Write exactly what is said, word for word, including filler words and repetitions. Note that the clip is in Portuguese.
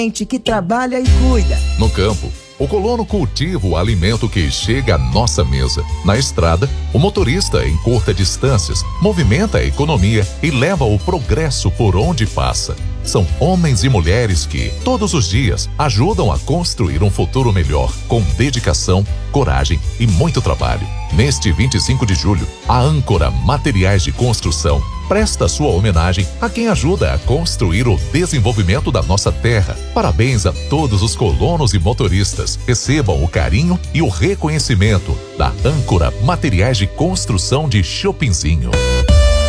Gente que trabalha e cuida. No campo, o colono cultiva o alimento que chega à nossa mesa. Na estrada, o motorista encurta distâncias, movimenta a economia e leva o progresso por onde passa. São homens e mulheres que, todos os dias, ajudam a construir um futuro melhor, com dedicação, coragem e muito trabalho. Neste vinte e cinco de julho, a Âncora Materiais de Construção presta sua homenagem a quem ajuda a construir o desenvolvimento da nossa terra. Parabéns a todos os colonos e motoristas. Recebam o carinho e o reconhecimento da Âncora Materiais de Construção de Chopinzinho.